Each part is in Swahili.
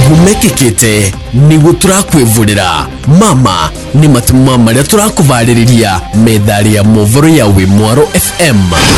humekekete nigu turakwivurira mama ni matuma maria turakuvariria medali ya movoro ya Wimwaro FM.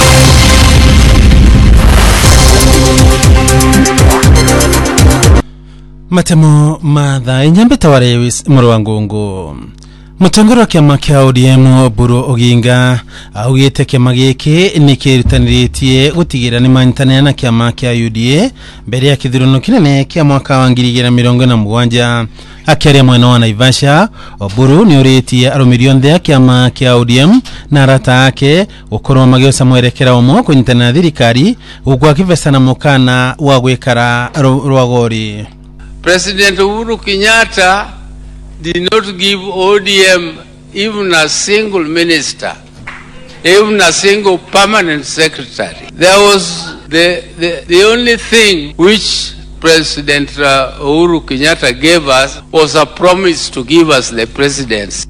Matemo madha inyambe taware Murwangungu. Mutongoro wa kiama kia ODM Buru Oginga augite kiama giki nikirutaniritie gutigira ni manyitane na kiama kia UDA mbere ya kithurano kinene kia mwaka wa 2027. Akiaria mwena wa Naivasha, Oburu ni uritie arumirio nthe ya kiama kia ODM na arata yake gukorwo magiosa mwerekera umwe kunyitana na thirikari ugwa kivesana mukana wa gwikara rwagori. President Uhuru Kenyatta did not give ODM even a single minister, even a single permanent secretary. There was the only thing which President Uhuru Kenyatta gave us was a promise to give us the presidency.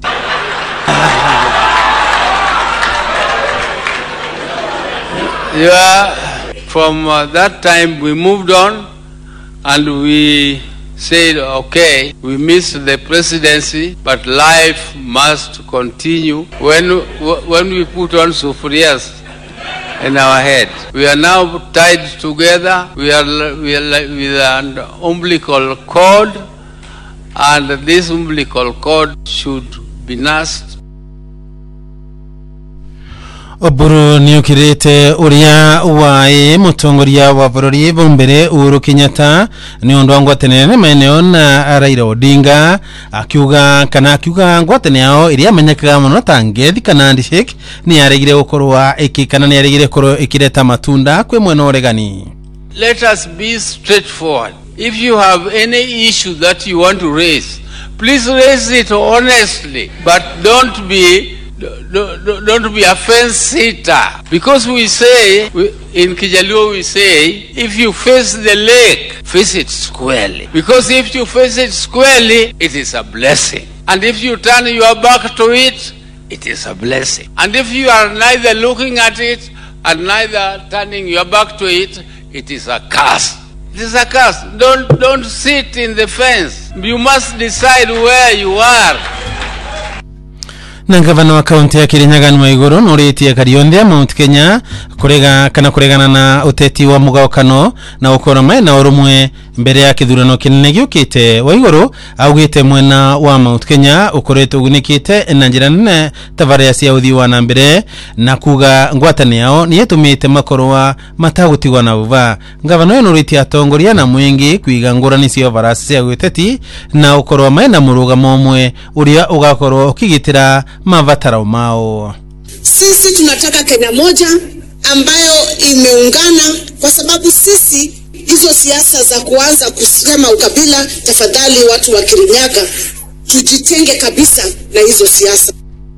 From that time we moved on and we said, okay, we missed the presidency, but life must continue. When we put on sufurias in our head, we are now tied together. We are with an umbilical cord, and this umbilical cord should be nursed. Oburu ni ukirete uria wae mutongoria wa bururi bombere Uhuru Kenyatta ni ondo ngwatenene maeneo na Raila Odinga akiuga ngwatene yao iria amenyekaga muno tangethi kana handshake ni yaregire gukorwa ikikana ni yaregire korwo ikireta matunda kwe mwena oregani. Let us be straightforward. If you have any issue that you want to raise, please raise it honestly, but don't be a fence sitter, because we say in Kijaluo we say, if you face the lake, face it squarely, because if you face it squarely, it is a blessing, and if you turn your back to it, it is a blessing, and if you are neither looking at it and neither turning your back to it, it is a curse. It is a curse. Don't sit in the fence. You must decide where you are. Na gavana wa kaunti ya Kirinyaga ni Waiguru nuritie Karionthe Mount Kenya kuregana na uteti wa mugaukano na ukora mai na urumwe mbere ya kithurano kinene giukite. Waiguru augite mwena wa Mount Kenya ukoretwo ugunikite na njira nene tavare cia uthi wa na mbere na kuga ngwatane yao ni yetumite makorwa matagutigwa na uva. Gavana uyu nuritie atongoria na mwingi kuiga ngurani cia varasi cia uteti na ukorwa mai na murugamo umwe uria ugakorwo ukigitira mavatara mao. Sisi tunataka Kenya moja ambayo imeungana, kwa sababu sisi hizo siasa za kuanza kusema ukabila, tafadhali watu wa Kirinyaga tujitenge kabisa na hizo siasa.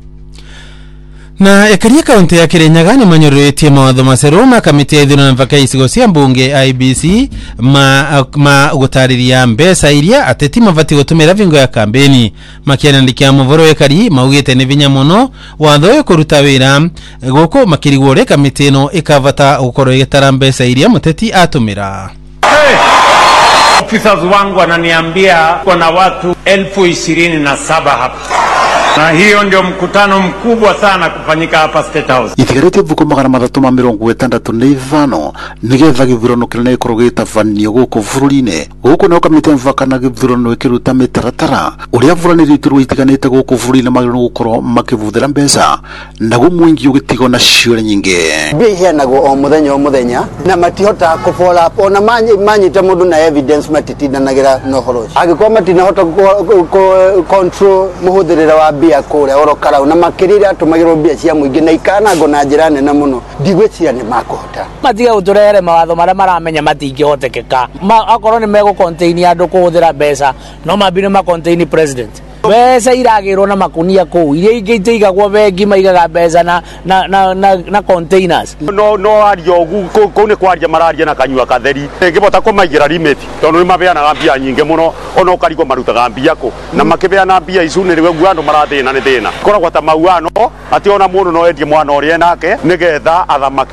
Na ekaria kaunti ya Kirinyaga ni manyororetie mawatho maceru ma kamiti ya ithurano mpaka icigo cia mbunge IBC ma gutariria mbeca iria ateti mabati gutumira vingo ya kampeni. Makiandikia muvoro ekari maugite ni vinya muno watho yo kuruta wira guku makirigwo kamiti no ikavata gukorwo igitara mbeca iria muteti atumira. Officers wangu wananiambia kuna watu 27,000 hapa. Na hiyo ndio mkutano mkubwa sana kufanyika hapa State House. Itigarete vuko magana matatu ma 65 nigetha githurano kinene ikorogeta vanio guko bururine. Guko no kamite mvakana githurano ikiruta mitaratara uria vuraniritirwo itiganite guko bururine magano gukorwo makivuthira mbeca na gumwingi ugitigo na ciore nyinge. Bihia nago o muthenya na matihota ku follow up ona manyita mundu na evidence matitindanagira no horo. Agikoma matinahota control muhuthirira wa bia kure orokara na makirira atumagiro bia cia muingi na ikana ngo na njira nene muno ndigwetira ni makohota matiga uturere mawatho maria maramenya matingĩhotekeka akorwo ni mego contain andu kuhuthira mbeca no mabine ma contain president Besa iragirwo na makunia kuu iria ingĩ igagwo bengi maigaga mbeca na containers no ario ku ni kwaria mararia na kanyua katheri ngibota kumaigira limit tondu ni mabeanaga mbia nyingi muno ona ukarigwo marutaga mbia ku na makibeana mbia icu ni rĩu andu marathina ni thina koragwo ta mauano ati ona mundu no endie mwana ũrĩa nake nigetha athamake.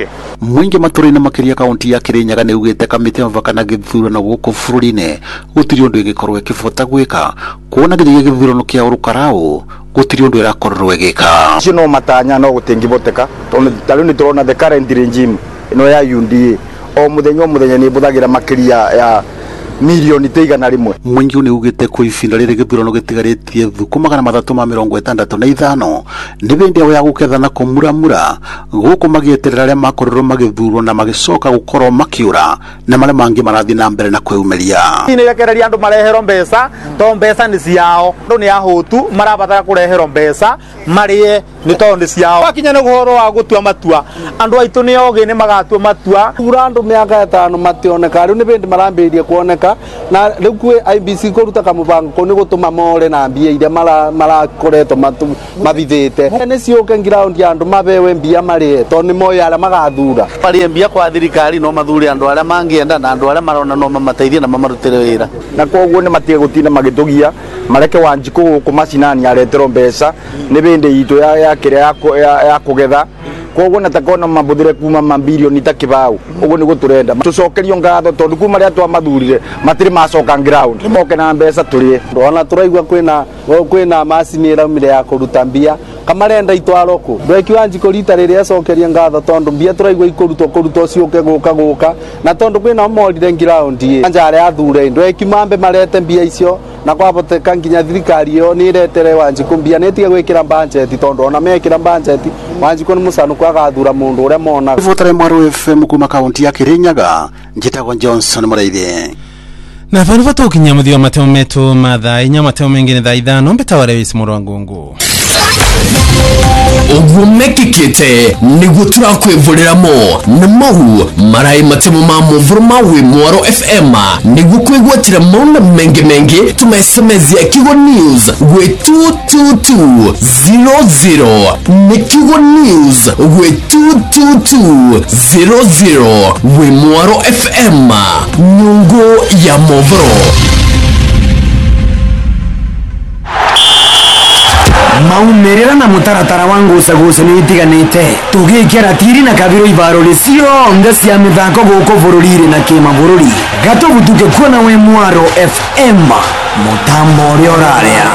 mwingi maturine makiria kaunti ya Kirinyaga ni ugite kamiti mvakana githurano guku bururine gutiri undu igikorwo ikivota gwika kuona githie githurano kia urukarao gutiri undu irakorwo igika no matanya no gutingiboteka tondu tari ni turona the current regime ino ya UNDA o muthenya ni buthagira makiria ya milioni tigana rimwe mwingi ni ugite ku ifinda riri githurano gitigaritie thuku 365 ni bindi ya gukethana kumuramura guku magieterera aria makorero magithurwo na magicoka gukorwo makiura na mare mangi marathi na mbere na kweumeria ni rekereria andu marehero mbeca to mbeca ni ciao ndu ni ahutu marabatara kurehero mbeca marie ni to ni ciao wakinya ni guhoro wa gutua matua andu aitu ni ogi ni magatua matua ura andu miaka 5 mationeka riu ni bindi marambirie kuoneka na riu kwe IBC kuruta kamubango ko ni gutuma more na mbia iria marakoretwo mabithite ni ciuke ground ya andu mabewe mbia marie to ni moya ala magathura pari mbia kwa thirikari no mathuri andu aria mangienda na andu aria marona no mamateithie na mamarutire wira na koguo ni matige gutina magitugia mareke Wanjiku ku macinani aretero mbeca ni bindi itu ya kiria ya kugetha koguo natakona mabuthire kuma mabilioni takibau uguo ni guturenda tucokerio ngatho tondu kuma ria twamathurire matiri macoka ground moke na mbeca turie ndona turaigwa kwina macini iraumire ya kuruta mbia kamarenda itwaro ku ndweki Wanjiku rita riria acokeria ngatho tondu mbia turaigwa ikuruto ciuke guka na tondu kwina morire ground njare athure ndweki mambe marete mbia icio na kwaboteka nginya thirikari yo ni iretere Wanjiku mbia netige gwikira budget tondu ona mekira budget Wanjiku ni musanu kwagathura mundu uria mona votare Mwaro FM kuma kaunti ya Kirinyaga njitagwo Johnson Muraithe na vandu vatukinya muthio mateo metu mathaa inya mateo mengine thaa 5 mbetaware wisi Murwangungu uguo mekikite niguo turakwivurira-mo na mau marai matemo ma muvuru ma Wimwaro FM niguo kwigwatira mauna mengi tumesemezia Kigo News gwe 22200 ni Kigo News gwe 22200 Wimwaro FM nyungu ya muvuru maumerera na mutaratara wa ngucagucio ni itiganite tugikira tiri na kabiro ibarori cionthe cia mithako guku bururi-ri na kimabũrũri gatugutuke kuona Wimwaro FM mutambo uria uraria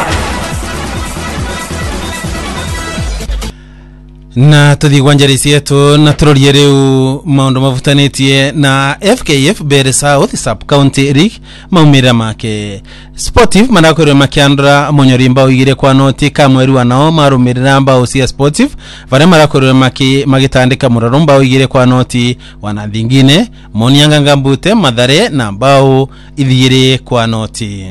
na tuthigwa njari cietu na turorie riu maundu mavutanitie na FKF Mbeere South Sub County League maumira make Sportive marakorwo makiandura munyori mbao igire kwa noti ka mweri wa nao marumirira mbao cia Sportive varia marakorwo magitandika muraro mbao igire kwa noti wana thingine Monianga Ngambute Mathare na mbao igire kwa noti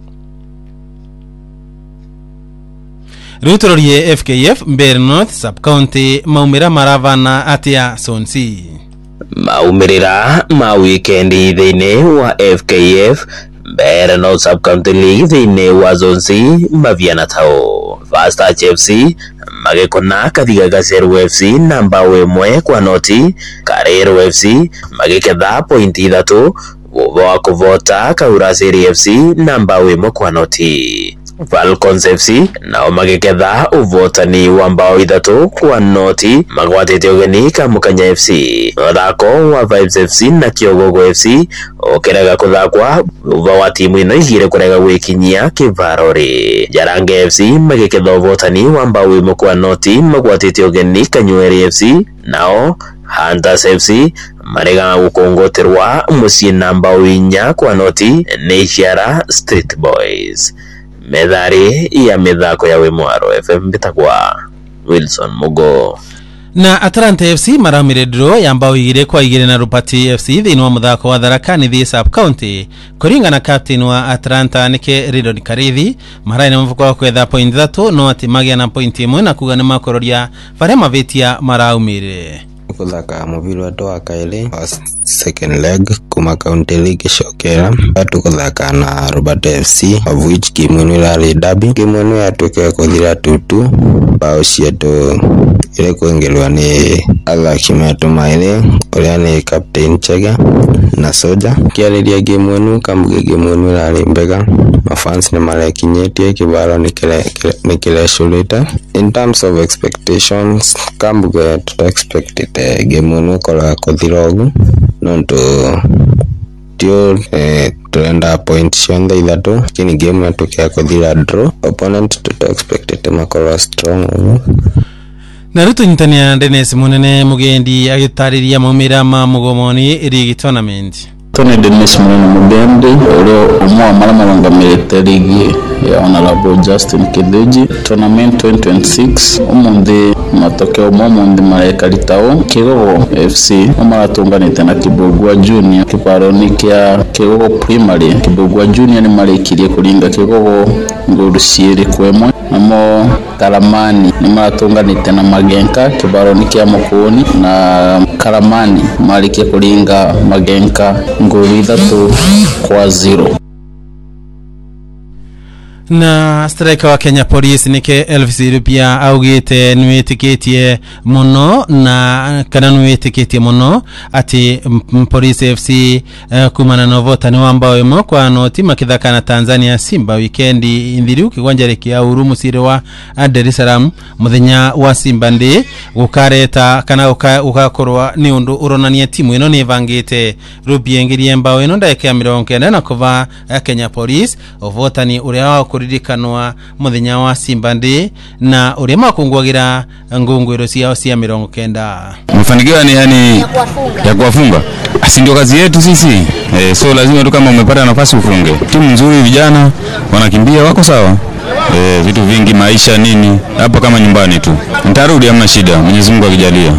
Ruturorie FKF Mbeere North Sub County maumira maravana atia sonsi maumirira ma weekend thiini wa FKF Mbeere North Sub County League thiini wa zonsi maviana tao Fast FC magikona Kathiga Gaceru FC namba 1 kwa noti Kareru FC magiketha pointi 3 wa kuvota Kaurasiri FC namba 1 kwa noti Falcons FC nao magiketha uvotani wa mbao 3 kwa noti magwatite ugeni Kamukanya FC muthako wa Vibes FC na Kiogogo FC okerega kuthakwa uva wa timu ino igire kurega gwikinyia kivarori Jarange FC magiketha uvotani wa mbao 1 kwa noti magwatite ugeni Kanyueri FC nao Hunters FC marega gukongoterwa mucii namba 4 kwa noti ni Ishara Street Boys medhari ya mithako ya Wimwaro FM bitagwa Wilson Mugo na Atlanta FC maramire draw ya mbao igire kwa igire na Rupati FC thiini wa muthako wa Tharaka Nithi Sub County kuringa na captain wa Atlanta nike Ridon Karithi marai na mfuko wa kwetha point 3 no ati magia na point 1 na kuga ni makororia varia mavetia maraumire kuthaka mubira wa toa kaili wa second leg kuma county league shokera atu kuthaka na Robert FC of which kimwenu rari derby kimwenu yatuke kuthira tutu bao cietu ile kuengelwa ni athaki metu maile uria ni captain Chega na Soja kiariria kimwenu kambuge kimwenu rari mbega mafans ni marekinyetie kibaro nikile shulita in terms of expectations kambuge tuta expect it game ĩno ĩkoraga kũthira nontu tio tuenda point cionthe ithatu lakini game yatukia kuthira draw opponent to expected makorwa strong na rutu nyitania Dennis Munene mugendi agitariria maumira ma mugomoni rigi tournament. Tony Dennis Munene mugendi ule umwa mara marangamirite rigi ya Honorable Justin Kideji tournament 2026 umundi matokeo momundi marekaritao Kigogo FC umaratunganite na Kibugwa Junior kiparoni kia Kigogo Primary. Kibugwa Junior ni marekirie kuringa Kigogo ngurushiri kwemwe namo Karamani ni maratunganite na Magenka kibaroni kia Mukuni na Karamani marikie kuringa Magenka nguru 3-0. Na striker wa Kenya Police nike Elvis Rupia augite nwetikitie muno na kana nwetikitie muno ati Police FC kumana novota ni wambao imo kwa noti makithaka na Tanzania Simba weekendi indhiru kiwanja kia Uhuru Musire wa Dar es Salaam muthenya wa Simba ndi gukareta kana ugakorwa ni undu uronania timu ino ni vangite Rupia ngirie mbao ino ndake ya 90 na kuva Kenya Police ovotani uria kuridikanwa muthenya wa Simba ndi na uria makungwagira ngungwiro ciao cia 90. Mafanikio ni yani ya kuwafunga. Si ndio kazi yetu sisi. So lazima tu kama umepata nafasi ufunge. Timu nzuri, vijana wanakimbia wako sawa. Vitu vingi maisha nini hapa kama nyumbani tu. Nitarudi hamna shida. Mwenyezi Mungu akijalia.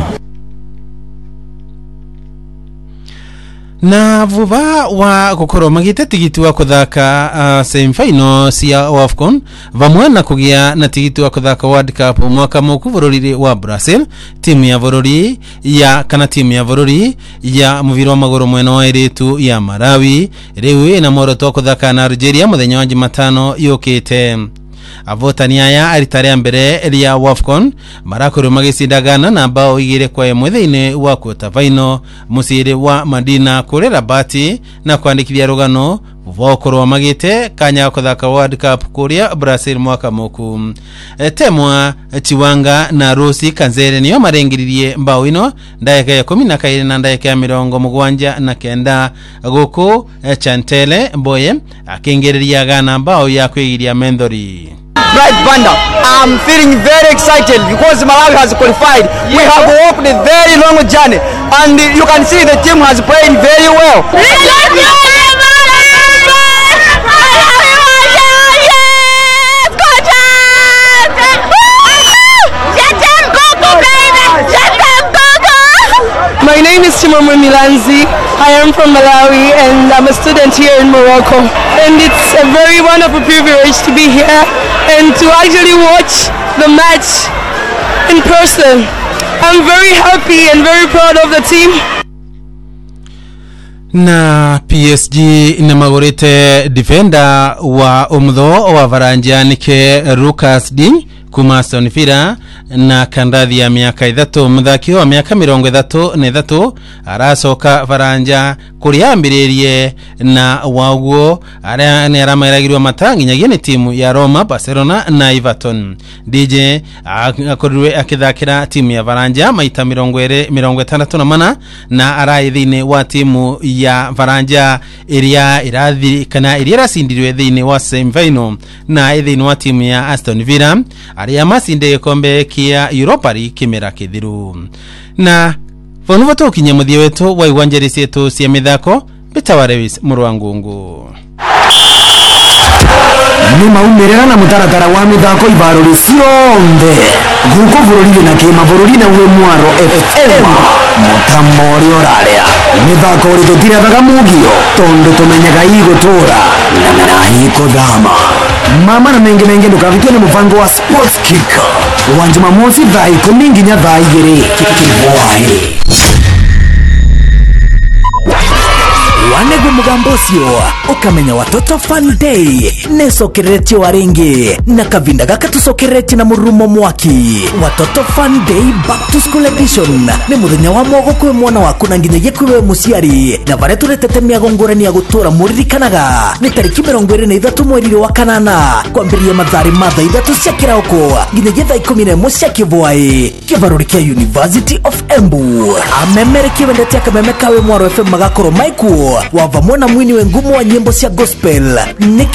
Na vuva wa kokoro magite tigiti wa kuthaka semifinal cia AFCON vamwe na kugia na tigiti wa kuthaka World Cup mwaka muku bururi wa Brazil. Timu ya bururi ya kana timu ya bururi ya muviro magoro mwena wa iritu ya Malawi riu na moro to kuthaka na Algeria muthenya wa Jumatano yukite. Avotani aya aritarea mbere ya AFCON marakuru magisindagana na bao 2-1 thini wa quarter final musiri wa Madina kule Rabati na kuandikithia rugano vokorwa magite kanya kuthaka World Cup kuria Brazil mwaka muku. Temwa Chiwanga na Rosi Kanzere niyo marengiririe mbao ino ndayeka ya 12 na ndayeka ya 79 guku Chantele Boye akingereria gana mbao ya kwigiria Mendori. Bright Banda, I'm feeling very excited because Malawi has qualified. We have walked a very long journey and you can see the team has played very well. My name is Chimamwe Milanzi. I am from Malawi and I'm a student here in Morocco. And it's a very wonderful privilege to be here and to actually watch the match in person. I'm very happy and very proud of the team. Na PSG na magorete defender wa umdho wa Varanja nike Lucas Digne kuma Aston Villa na kandathi ya miaka 3 muthaki wa miaka 33 aracoka Varanja kuria ambiririe na waguo aria ni arameragirwa matangi nyagiye timu ya Roma, Barcelona na Everton. DJ akorwe akithakira timu ya Varanja maita 54 na arai thini wa timu ya Varanja iria irathi kana iria rasindirwe thini wa semifinal na thini wa timu ya Aston Villa aria masinde kombe kia Europa League kimera kithiru. Na vonuva tokinya muthie wetu wa iwanjeri cietu cia mithako Bitawarewis Murwangungu. Ni maumirira na mutaratara wa mithako ibaruri cionthe guko bururi na kima bururi na we Mwaro FM mutamori oraria mithako ri tutiraga mugio tondu tumenyaga igutura na ikuthama mama na menge ndukavitwe ni mufango wa Sports Kick wa Jumamosi thaa 10 nginya thaa 2 kibwae wanegu mugambocio ukamenya watoto fun day nesokereti waringi na kavinda gaka tusokereti na murumo mwaki. Watoto fun day back to school edition ni muthenya wa mwogo kwe mwana waku na nginyagia kwiwe muciari na bare turetete miago ngurani ya gutura muririkanaga ni tariki 23 mweri wa kanana kwambiria mathari matha 3 cia kirauko nginyagia thaa 11 cia kivwai kivaruri kia University of Embu. Amemere kivendete akameme kawe Mwaro FM magakoro maiku wavamwe na mwini wengumu wa nyimbo cia gospel.